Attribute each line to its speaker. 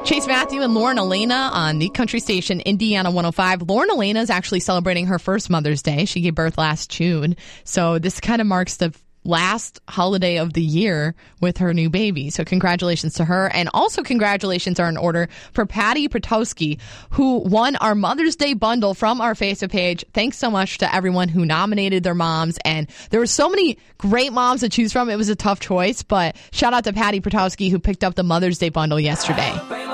Speaker 1: Chase Matthew and Lauren Elena on the country station Indiana 105. Lauren Elena is actually celebrating her first Mother's Day. She gave birth last June. So this kind of marks the last holiday of the year with her new baby. So congratulations to her. And also congratulations are in order for Patty Protowski, who won our Mother's Day bundle from our Facebook page. Thanks so much to everyone who nominated their moms. And there were so many great moms to choose from. It was a tough choice, but shout out to Patty Protowski, who picked up the Mother's Day bundle yesterday.